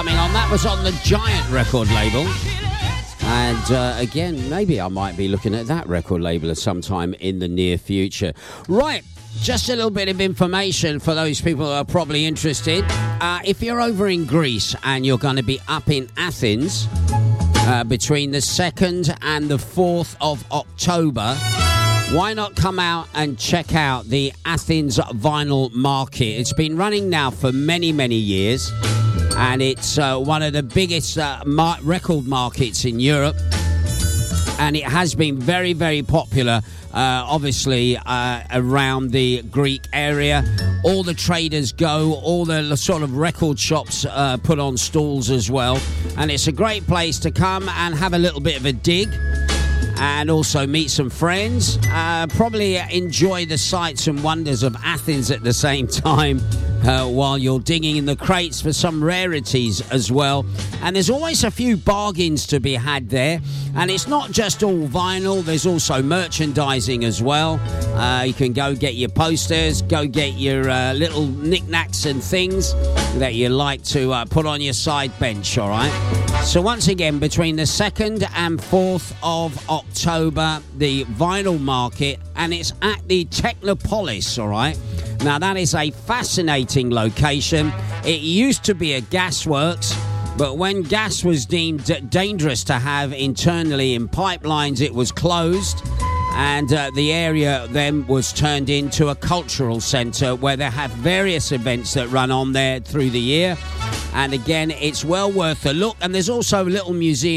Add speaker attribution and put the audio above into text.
Speaker 1: Coming on, that was on the Giant record label. And again, maybe I might be looking at that record label at some time in the near future. Right, just a little bit of information for those people who are probably interested. If you're over in Greece and you're going to be up in Athens between the 2nd and the 4th of October, why not come out and check out the Athens Vinyl Market? It's been running now for many, many years. And it's one of the biggest record markets in Europe. And it has been very, very popular, obviously, around the Greek area. All the traders go, all the sort of record shops put on stalls as well. And it's a great place to come and have a little bit of a dig. And also meet some friends. Probably enjoy the sights and wonders of Athens at the same time while you're digging in the crates for some rarities as well. And there's always a few bargains to be had there. And it's not just all vinyl. There's also merchandising as well. You can go get your posters, go get your little knickknacks and things that you like to put on your side bench, all right? So once again, between the 2nd and 4th of October, the vinyl market, and it's at the Technopolis, all right? Now, that is a fascinating location. It used to be a gasworks, but when gas was deemed dangerous to have internally in pipelines, it was closed. And the area then was turned into a cultural centre where they have various events that run on there through the year. And again, it's well worth a look. And there's also a little museum